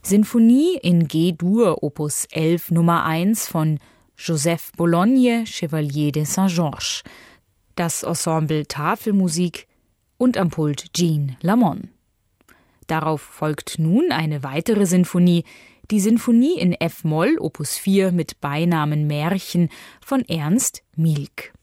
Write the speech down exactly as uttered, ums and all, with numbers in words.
Sinfonie in G-Dur, Opus elf, Nummer eins von Joseph Bologne, Chevalier de Saint-Georges. Das Ensemble Tafelmusik und am Pult Jean Lamont. Darauf folgt nun eine weitere Sinfonie, die Sinfonie in F-Moll, Opus vier mit Beinamen Märchen von Ernst Mielck.